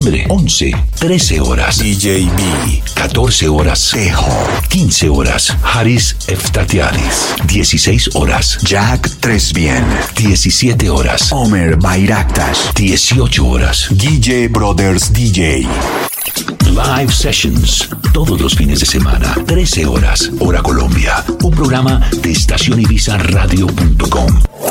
11, 13 horas. DJ B. 14 horas. Tejo. 15 horas. Haris Eftatiaris. 16 horas. Jack Tresbien. 17 horas. Omer Bayraktas. 18 horas. Guille Brothers DJ. Live Sessions, todos los fines de semana, 13 horas, hora Colombia. Un programa de estacionibiza radio.com.